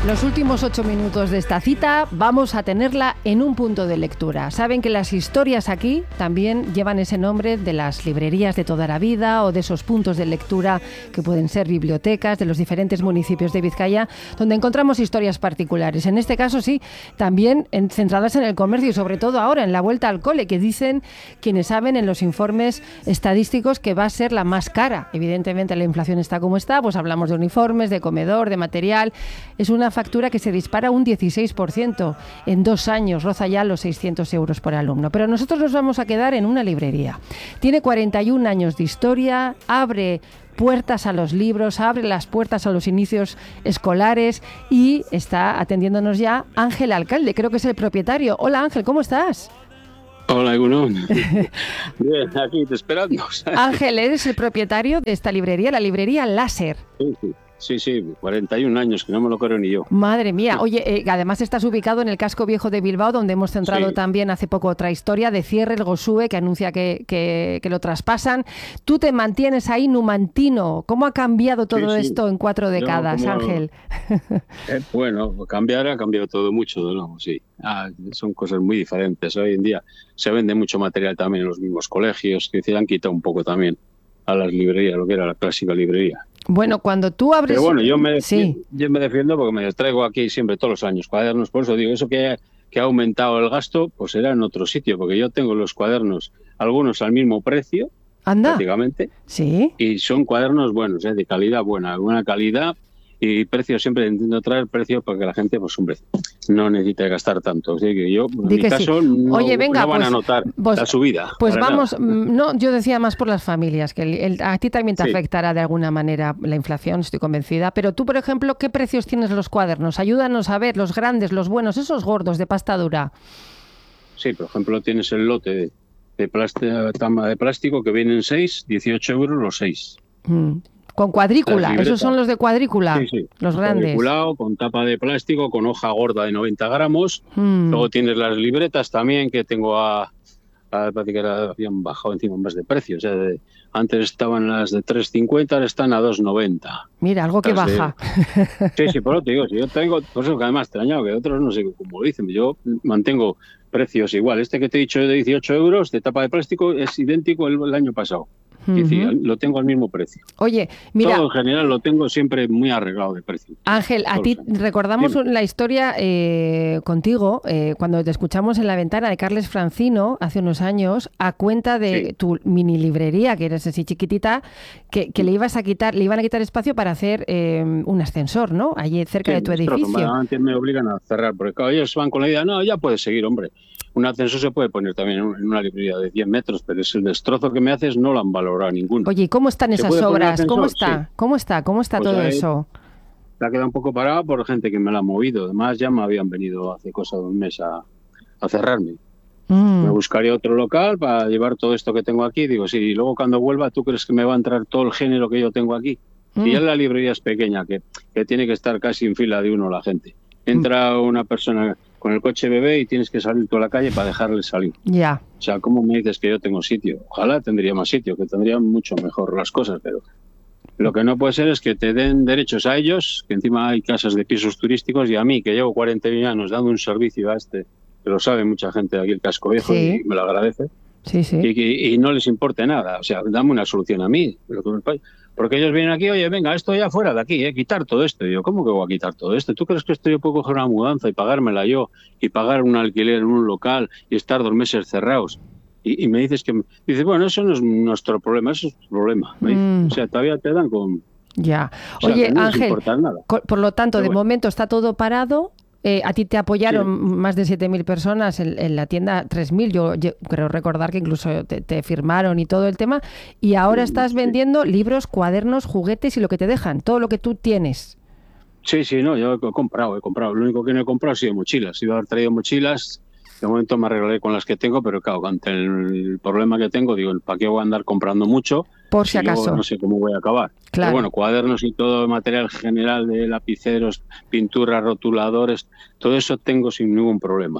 Los últimos 8 minutos de esta cita vamos a tenerla en un punto de lectura. Saben que las historias aquí también llevan ese nombre de las librerías de toda la vida o de esos puntos de lectura que pueden ser bibliotecas de los diferentes municipios de Vizcaya, donde encontramos historias particulares. En este caso sí, también centradas en el comercio y sobre todo ahora en la vuelta al cole, que dicen quienes saben en los informes estadísticos que va a ser la más cara. Evidentemente la inflación está como está, pues hablamos de uniformes, de comedor, de material. Es una factura que se dispara un 16%. En 2 años roza ya los 600 euros por alumno. Pero nosotros nos vamos a quedar en una librería. Tiene 41 años de historia, abre puertas a los libros, abre las puertas a los inicios escolares y está atendiéndonos ya Ángel Alcalde, creo que es el propietario. Hola Ángel, ¿cómo estás? Hola, Egunon. Bien, aquí te esperando. Ángel, eres el propietario de esta librería, la librería Láser. Sí, 41 años, que no me lo creo ni yo. Madre mía. Oye, además estás ubicado en el casco viejo de Bilbao, donde hemos centrado también hace poco otra historia de cierre, el Gosue, que anuncia que lo traspasan. Tú te mantienes ahí, numantino. ¿Cómo ha cambiado todo esto en 4 décadas, Ángel? Bueno, ha cambiado todo mucho, de nuevo, sí. Son cosas muy diferentes. Hoy en día se vende mucho material también en los mismos colegios, que se han quitado un poco también a las librerías, lo que era la clásica librería. Bueno, cuando tú abres... Pero bueno, yo me defiendo porque me traigo aquí siempre todos los años cuadernos. Por eso digo, eso que ha aumentado el gasto, pues será en otro sitio, porque yo tengo los cuadernos, algunos al mismo precio, prácticamente. Sí. Y son cuadernos buenos, de calidad buena calidad. Y precio, siempre intento traer precio para que la gente, pues hombre, no necesite gastar tanto. Así que yo, en mi caso, no van a notar la subida. Pues vamos, no, yo decía más por las familias, que a ti también te afectará de alguna manera la inflación, estoy convencida. Pero tú, por ejemplo, ¿qué precios tienes los cuadernos? Ayúdanos a ver, los grandes, los buenos, esos gordos de pasta dura. Sí, por ejemplo, tienes el lote de tama de plástico que vienen 6, 18 euros los 6. Con cuadrícula, esos son los de cuadrícula, los grandes. Cuadriculado, con tapa de plástico, con hoja gorda de 90 gramos. Luego tienes las libretas también, que tengo parece que habían bajado encima más de precio. O sea, antes estaban las de 3,50, ahora están a 2,90. Mira, algo que baja. Sí, por eso te digo, si yo tengo, por eso que además extrañado que otros no sé cómo dicen, yo mantengo precios igual. Este que te he dicho de 18 euros de tapa de plástico es idéntico el año pasado. Es decir, lo tengo al mismo precio. Oye, mira, todo en general lo tengo siempre muy arreglado de precio. Ángel, a ti recordamos la historia contigo cuando te escuchamos en La Ventana de Carles Francino hace unos años a cuenta de tu mini librería, que eres así chiquitita, que le iban a quitar espacio para hacer un ascensor, ¿no? Allí cerca de tu edificio. Antes me obligan a cerrar, porque claro, ellos van con la idea, no, ya puedes seguir, hombre. Un ascensor se puede poner también en una librería de 10 metros, pero es el destrozo que me haces, no lo han valorado ninguno. Oye, ¿y cómo están esas obras? ¿Cómo está? ¿Cómo está pues todo eso? Se ha quedado un poco parado por gente que me la ha movido. Además, ya me habían venido hace cosa de un mes a cerrarme. Me buscaría otro local para llevar todo esto que tengo aquí. Digo, sí, y luego cuando vuelva, ¿tú crees que me va a entrar todo el género que yo tengo aquí? Y ya la librería es pequeña, que tiene que estar casi en fila de uno la gente. Entra una persona con el coche bebé y tienes que salir toda la calle para dejarle salir. Ya. O sea, ¿cómo me dices que yo tengo sitio? Ojalá tendría más sitio, que tendrían mucho mejor las cosas, pero lo que no puede ser es que te den derechos a ellos, que encima hay casas de pisos turísticos, y a mí, que llevo 40 años dando un servicio a que lo sabe mucha gente de aquí, el casco viejo, y me lo agradece, y no les importe nada. O sea, dame una solución a mí. Porque ellos vienen aquí, oye, venga, esto ya fuera de aquí, quitar todo esto. Y yo, ¿cómo que voy a quitar todo esto? ¿Tú crees que esto yo puedo coger una mudanza y pagármela yo y pagar un alquiler en un local y estar 2 meses cerrados? Y me dices bueno, eso no es nuestro problema, eso es tu problema. O sea, todavía te dan con... Ya. O sea, oye, no Ángel, nada. Por lo tanto, de momento está todo parado. A ti te apoyaron más de 7.000 personas en la tienda, 3.000, yo creo recordar que incluso te firmaron y todo el tema, y ahora estás vendiendo libros, cuadernos, juguetes y lo que te dejan, todo lo que tú tienes. Sí, no, yo he comprado. Lo único que no he comprado ha sido mochilas. Iba a haber traído mochilas, de momento me arreglaré con las que tengo, pero claro, ante el problema que tengo, digo, ¿para qué voy a andar comprando mucho? Por si acaso. Luego no sé cómo voy a acabar. Claro. Pero bueno, cuadernos y todo material general de lapiceros, pinturas, rotuladores, todo eso tengo sin ningún problema.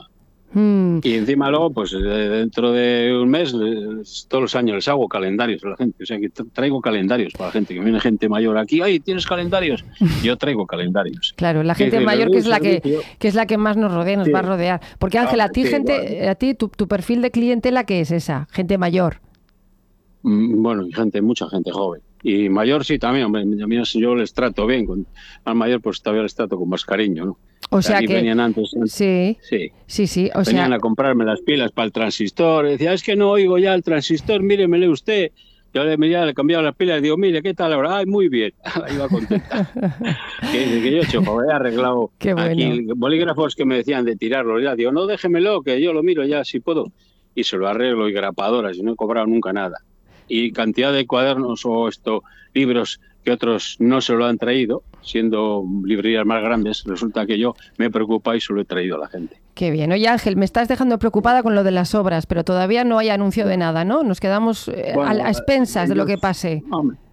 Y encima luego, pues dentro de un mes, todos los años les hago calendarios a la gente. O sea, que traigo calendarios para la gente. Que viene gente mayor aquí, ¡ay, tienes calendarios! Yo traigo calendarios. Claro, la gente mayor que es la que más nos rodea, nos va a rodear. Porque Ángel, a ti tu perfil de clientela, ¿qué es esa? Gente mayor. Bueno, mucha gente joven. Y mayor sí también, hombre, yo les trato bien. Al mayor pues todavía les trato con más cariño, ¿no? O sea que venían antes. Sí. O venían a comprarme las pilas para el transistor. Decía, es que no oigo ya el transistor, míremele usted. Yo le cambiaba las pilas y digo, mire, ¿qué tal ahora? Ay, muy bien. Iba contenta. que yo, choco, he arreglado aquí bolígrafos que me decían de tirarlos. Ya digo, no, déjemelo, que yo lo miro ya si puedo. Y se lo arreglo, y grapadoras, y no he cobrado nunca nada. Y cantidad de cuadernos o libros que otros no se lo han traído, siendo librerías más grandes, resulta que yo me preocupa y se lo he traído a la gente. Qué bien. Oye, Ángel, me estás dejando preocupada con lo de las obras, pero todavía no hay anuncio de nada, ¿no? Nos quedamos a expensas de lo que pase. Hombre,